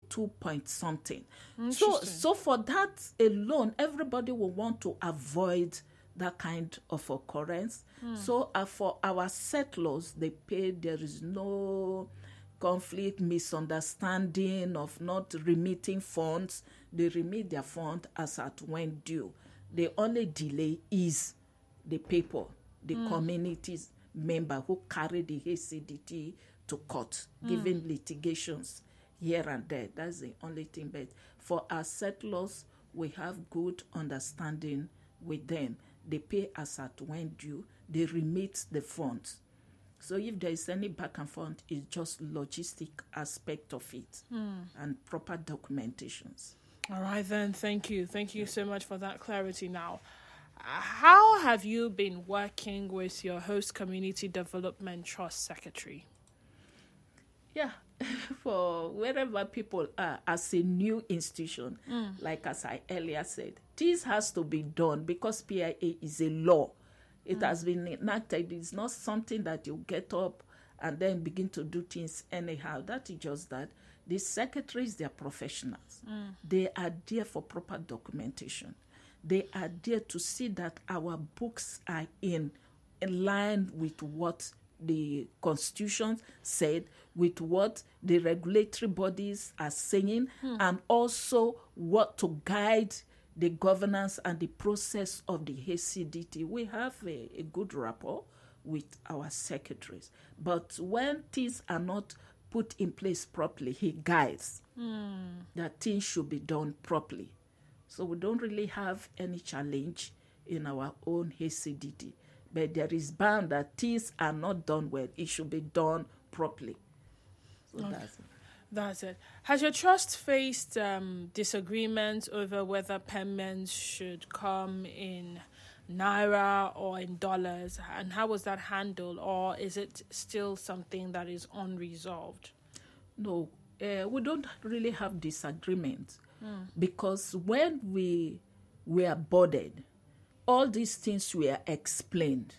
2 point something. So for that alone, everybody will want to avoid that kind of occurrence. So for our settlers, they pay. There is no conflict, misunderstanding of not remitting funds. They remit their fund as at when due. The only delay is the people, the communities member who carry the HCDT to court, giving litigations here and there. That's the only thing. But for our settlers, we have good understanding with them. They pay as at when due. They remit the funds. So if there is any back and forth, it's just logistic aspect of it and proper documentations. All right, then. Thank you. Thank you so much for that clarity now. How have you been working with your host community development trust secretary? Yeah, for wherever people are, as a new institution, like as I earlier said, this has to be done because PIA is a law. It has been enacted. It's not something that you get up and then begin to do things anyhow. That is just that. The secretaries, they are professionals. They are there for proper documentation. They are there to see that our books are in line with what the Constitution said, with what the regulatory bodies are saying, and also what to guide the governance and the process of the HCDT. We have a good rapport with our secretaries. But when things are not put in place properly, he guides that things should be done properly. So we don't really have any challenge in our own HCDT. But there is bound that things are not done well. It should be done properly. So That's it. Has your trust faced disagreements over whether payments should come in Naira or in dollars? And how was that handled? Or is it still something that is unresolved? No, we don't really have disagreements. Because when we were boarded, all these things were explained,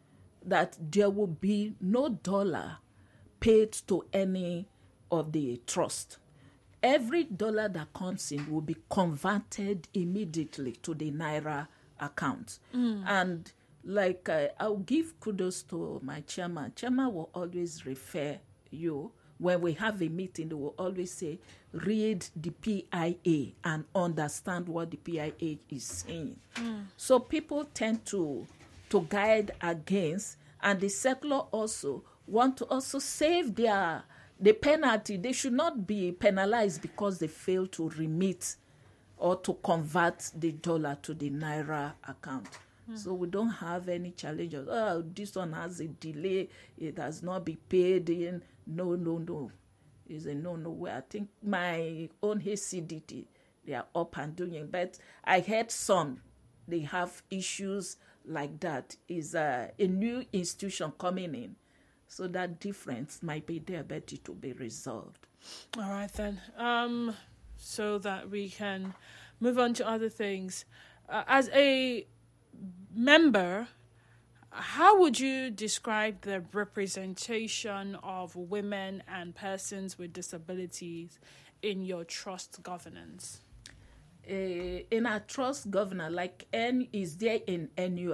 that there will be no dollar paid to any of the trust. Every dollar that comes in will be converted immediately to the Naira account. And like I'll give kudos to my chairman. Chairman will always refer you. When we have a meeting, they will always say, read the PIA and understand what the PIA is saying. So people tend to guide against, and the settler also want to also save the penalty. They should not be penalized because they fail to remit or to convert the dollar to the Naira account. So we don't have any challenges. Oh, this one has a delay. It has not been paid in. No. It's a no. I think my own HCDT, they are up and doing. But I heard some, they have issues like that. Is a new institution coming in. So that difference might be there, but it will be resolved. All right, then. So that we can move on to other things. As a member, how would you describe the representation of women and persons with disabilities in your trust governance? In our trust governance, like N is there in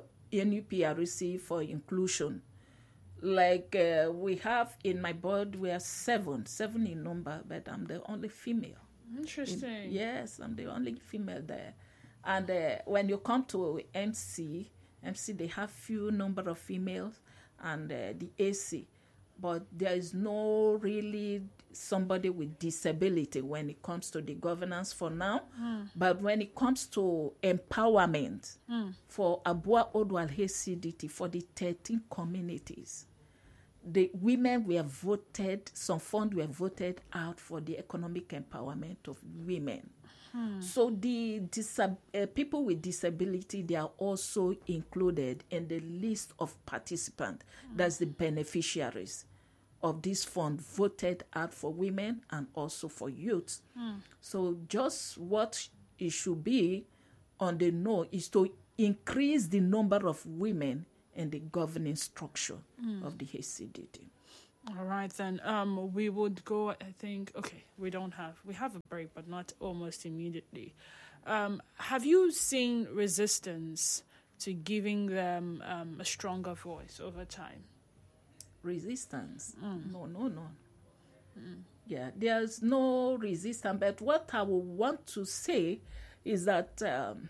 NUPRC for inclusion. Like we have in my board, we are seven in number, but I'm the only female. Interesting. Yes, I'm the only female there. And when you come to MC, they have few number of females, and the AC, but there is no really somebody with disability when it comes to the governance for now. But when it comes to empowerment for Abua Odwal HCDT, for the 13 communities, the women were voted, some funds were voted out for the economic empowerment of women. So the people with disability, they are also included in the list of participants. That's the beneficiaries of this fund voted out for women and also for youth. So just what it should be on the no is to increase the number of women in the governing structure of the HCDT. All right, then. We would go, I think, okay, we have a break, but not almost immediately. Have you seen resistance to giving them a stronger voice over time? Resistance? No. Yeah, there's no resistance. But what I would want to say is that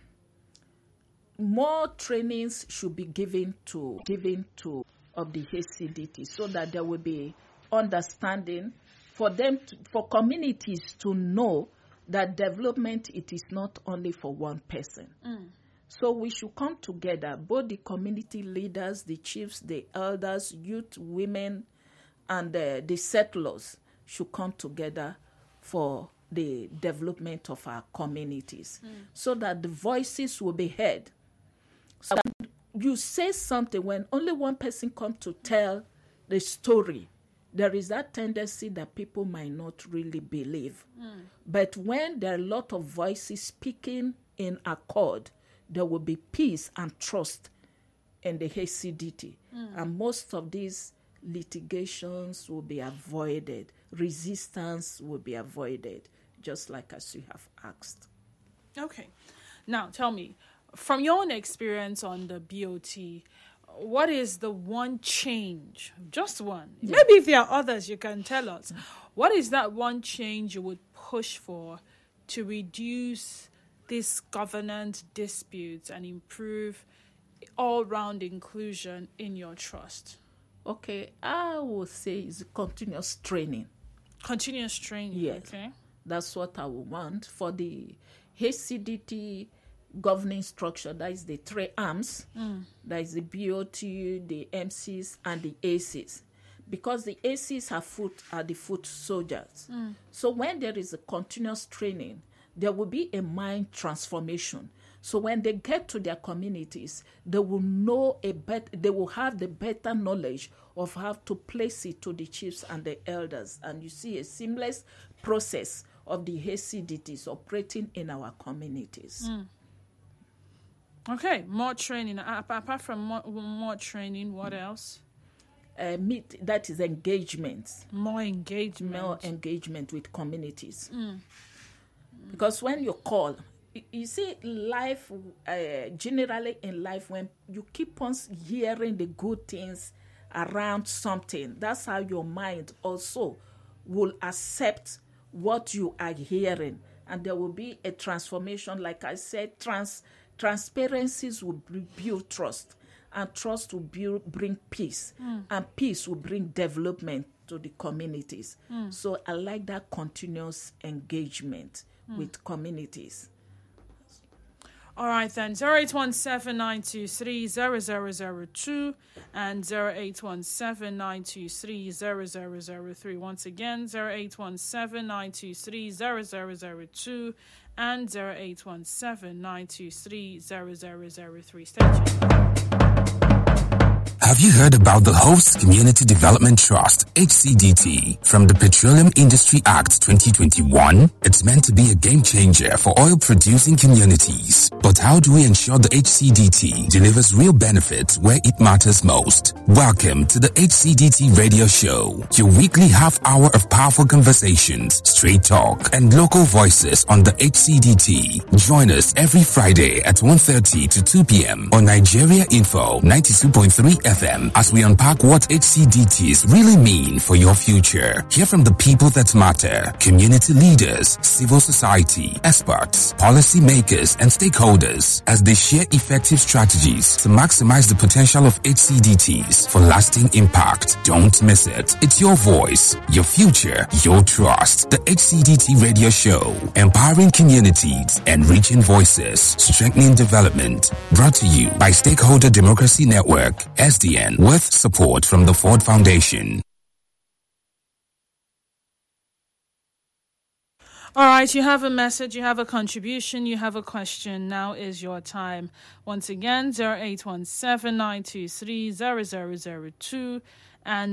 more trainings should be given to of the HCDT, so that there will be understanding for communities to know that development, it is not only for one person. So we should come together, both the community leaders, the chiefs, the elders, youth, women, and the settlers should come together for the development of our communities, so that the voices will be heard. So you say something, when only one person comes to tell the story, there is that tendency that people might not really believe. But when there are a lot of voices speaking in accord, there will be peace and trust in the HCDT. And most of these litigations will be avoided. Resistance will be avoided, just like as you have asked. Okay. Now, tell me, from your own experience on the BOT, what is the one change, just one? Yeah. Maybe if there are others, you can tell us. What is that one change you would push for to reduce these governance disputes and improve all-round inclusion in your trust? Okay, I would say it's continuous training. Continuous training, yes. Okay. That's what I would want for the HCDT governing structure. That is the three arms. That is the BOT, the MCs, and the ACs. Because the ACs are the foot soldiers. So when there is a continuous training, there will be a mind transformation. So when they get to their communities, they will know they will have the better knowledge of how to place it to the chiefs and the elders. And you see a seamless process of the HCDTs operating in our communities. Okay, more training. Apart from more training, what else? That is engagement. More engagement. More engagement with communities. Because when you call, you see, life, generally in life, when you keep on hearing the good things around something, that's how your mind also will accept what you are hearing. And there will be a transformation. Like I said, transparencies will build trust. And trust will bring peace. And peace will bring development to the communities. So I like that continuous engagement with communities. All right, then. 0817-923-0002 and 0817-923-0003. Once again, 0817-923-0002 and 0817-923-0003. Stay tuned. Have you heard about the Host Community Development Trust, HCDT, from the Petroleum Industry Act 2021? It's meant to be a game changer for oil-producing communities. But how do we ensure the HCDT delivers real benefits where it matters most? Welcome to the HCDT Radio Show, your weekly half-hour of powerful conversations, straight talk, and local voices on the HCDT. Join us every Friday at 1:30 to 2 p.m. on Nigeria Info 92.3 FM as we unpack what HCDTs really mean for your future. Hear from the people that matter, community leaders, civil society, experts, policymakers, and stakeholders as they share effective strategies to maximize the potential of HCDTs for lasting impact. Don't miss it. It's your voice, your future, your trust. The HCDT Radio Show, empowering communities, enriching voices, strengthening development. Brought to you by Stakeholder Democracy Network, SDN, with support from the Ford Foundation. All right, you have a message, you have a contribution, you have a question. Now is your time. Once again, 0817-923-0002 and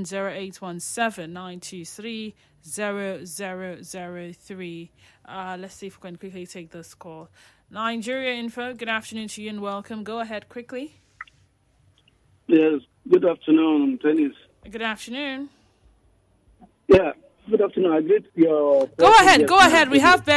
0817-923-0003. Let's see if we can quickly take this call. Nigeria Info, good afternoon to you and welcome. Go ahead quickly. Yes, good afternoon, Dennis. Good afternoon. Yeah. Good afternoon. I greet your. Go ahead. We have